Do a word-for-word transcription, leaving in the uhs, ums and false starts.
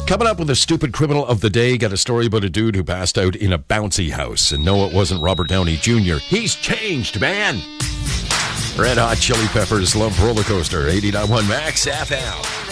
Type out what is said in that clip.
Coming up with a stupid criminal of the day, got a story about a dude who passed out in a bouncy house. And no, it wasn't Robert Downey Junior He's changed, man. Red Hot Chili Peppers, Love Roller Coaster, eighty-nine point one Max F M.